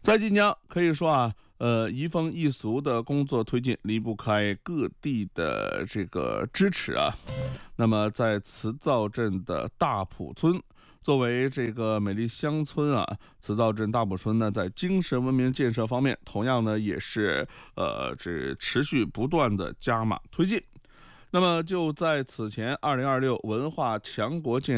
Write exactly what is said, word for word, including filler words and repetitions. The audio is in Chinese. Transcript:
在晋江可以说啊，呃，移风易俗的工作推进离不开各地的这个支持啊。那么在磁灶镇的大埔村，作为这个美丽乡村啊，磁灶镇大埔村呢，在精神文明建设方面，同样呢也是呃这持续不断的加码推进。那么就在此前，二零二六文化强国建